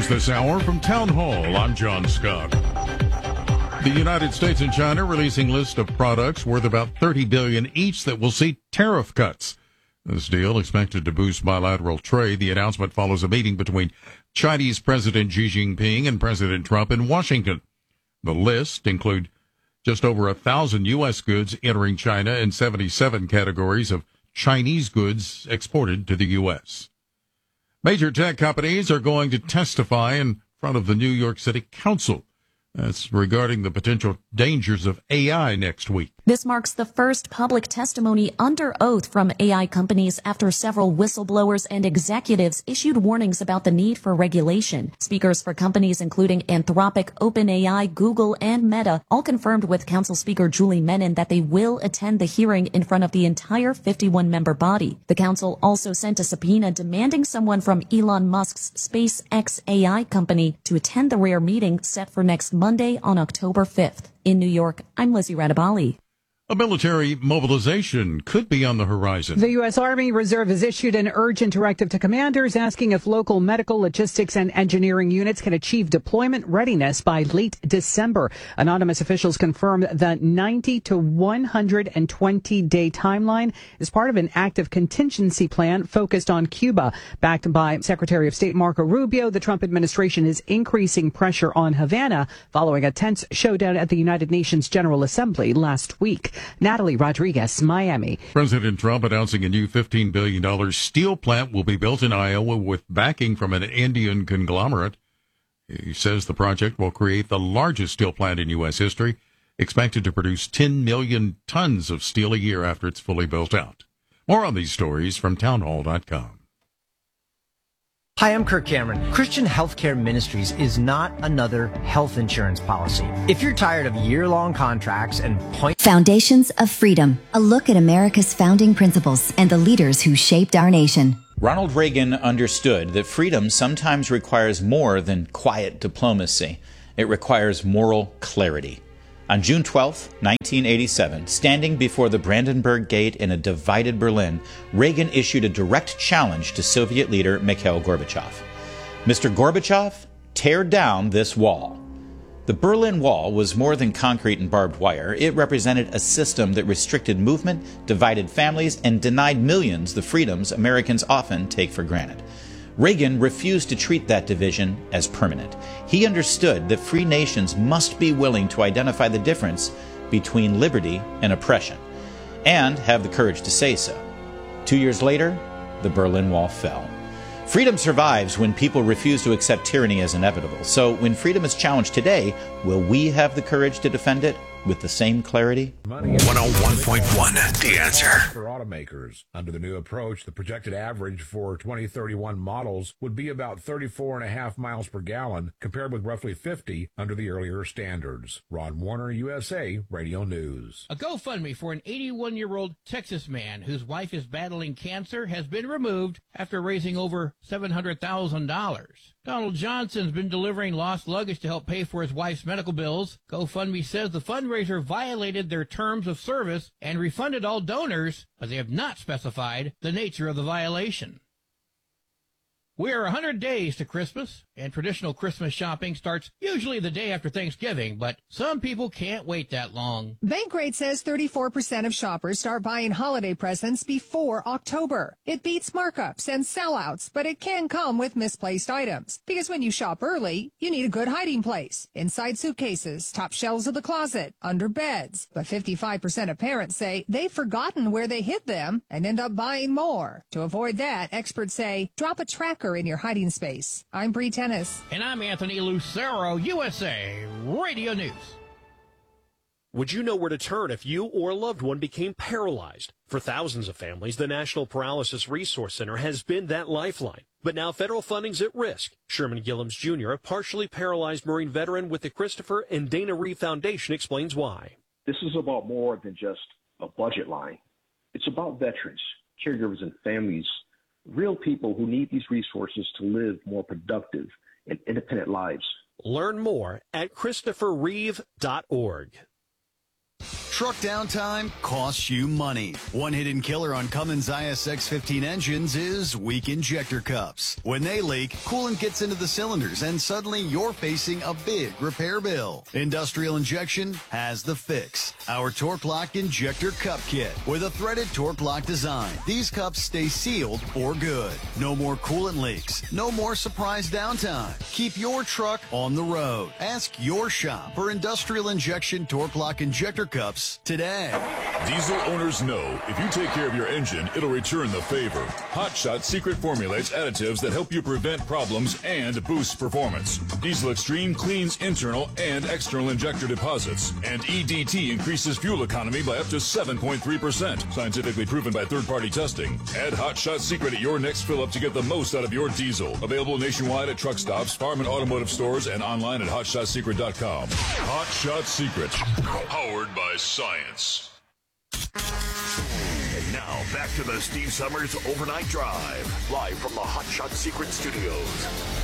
news this hour from Town Hall. I'm John Scott. The United States and China releasing list of products worth about $30 billion each that will see tariff cuts. This deal expected to boost bilateral trade. The announcement follows a meeting between Chinese President Xi Jinping and President Trump in Washington. The list includes just over 1,000 U.S. goods entering China and 77 categories of Chinese goods exported to the U.S. Major tech companies are going to testify in front of the New York City Council. That's regarding the potential dangers of AI next week. This marks the first public testimony under oath from AI companies after several whistleblowers and executives issued warnings about the need for regulation. Speakers for companies including Anthropic, OpenAI, Google, and Meta all confirmed with Council Speaker Julie Menin that they will attend the hearing in front of the entire 51-member body. The Council also sent a subpoena demanding someone from Elon Musk's SpaceX AI company to attend the rare meeting set for next Monday on October 5th. In New York, I'm Lizzie Radabali. A military mobilization could be on the horizon. The U.S. Army Reserve has issued an urgent directive to commanders asking if local medical, logistics, and engineering units can achieve deployment readiness by late December. Anonymous officials confirm the 90 to 120-day timeline is part of an active contingency plan focused on Cuba. Backed by Secretary of State Marco Rubio, the Trump administration is increasing pressure on Havana following a tense showdown at the United Nations General Assembly last week. Natalie Rodriguez, Miami. President Trump announcing a new $15 billion steel plant will be built in Iowa with backing from an Indian conglomerate. He says the project will create the largest steel plant in U.S. history, expected to produce 10 million tons of steel a year after it's fully built out. More on these stories from townhall.com. Hi, I'm Kirk Cameron. Christian Healthcare Ministries is not another health insurance policy. If you're tired of year-long contracts and Foundations of Freedom, a look at America's founding principles and the leaders who shaped our nation. Ronald Reagan understood that freedom sometimes requires more than quiet diplomacy. It requires moral clarity. On June 12, 1987, standing before the Brandenburg Gate in a divided Berlin, Reagan issued a direct challenge to Soviet leader Mikhail Gorbachev. Mr. Gorbachev, tear down this wall. The Berlin Wall was more than concrete and barbed wire. It represented a system that restricted movement, divided families, and denied millions the freedoms Americans often take for granted. Reagan refused to treat that division as permanent. He understood that free nations must be willing to identify the difference between liberty and oppression, and have the courage to say so. 2 years later, the Berlin Wall fell. Freedom survives when people refuse to accept tyranny as inevitable. So when freedom is challenged today, will we have the courage to defend it with the same clarity? 101.1, The Answer. For automakers, under the new approach, the projected average for 2031 models would be about 34.5 miles per gallon, compared with roughly 50 under the earlier standards. Ron Warner, USA Radio News. A GoFundMe for an 81-year-old Texas man whose wife is battling cancer has been removed after raising over $700,000. Donald Johnson's been delivering lost luggage to help pay for his wife's medical bills. GoFundMe says the fundraiser violated their terms of service and refunded all donors, but they have not specified the nature of the violation. We are 100 days to Christmas, and traditional Christmas shopping starts usually the day after Thanksgiving, but some people can't wait that long. Bankrate says 34% of shoppers start buying holiday presents before October. It beats markups and sellouts, but it can come with misplaced items. Because when you shop early, you need a good hiding place. Inside suitcases, top shelves of the closet, under beds. But 55% of parents say they've forgotten where they hid them and end up buying more. To avoid that, experts say drop a tracker in your hiding space. I'm Bree Tennis. And I'm Anthony Lucero, USA Radio News. Would you know where to turn if you or a loved one became paralyzed? For thousands of families, the National Paralysis Resource Center has been that lifeline. But now federal funding's at risk. Sherman Gillums Jr., a partially paralyzed Marine veteran with the Christopher and Dana Reeve Foundation, explains why. This is about more than just a budget line. It's about veterans, caregivers, and families, real people who need these resources to live more productive and independent lives. Learn more at ChristopherReeve.org. Truck downtime costs you money. One hidden killer on Cummins ISX-15 engines is weak injector cups. When they leak, coolant gets into the cylinders and suddenly you're facing a big repair bill. Industrial Injection has the fix. Our Torque Lock Injector Cup Kit with a threaded Torque Lock design. These cups stay sealed for good. No more coolant leaks. No more surprise downtime. Keep your truck on the road. Ask your shop for Industrial Injection Torque Lock Injector Cups today. Diesel owners know if you take care of your engine, it'll return the favor. Hot Shot secret formulates additives that help you prevent problems and boost performance. Diesel Extreme cleans internal and external injector deposits, and EDT increases fuel economy by up to 7.3%. Scientifically proven by third-party testing. Add Hot Shot secret at your next fill-up to get the most out of your diesel. Available nationwide at truck stops, farm and automotive stores, and online at hotshotsecret.com. Hot Shot Secret, powered by science. And now back to the Steve Summers Overnight Drive, live from the Hot Shot Secret Studios.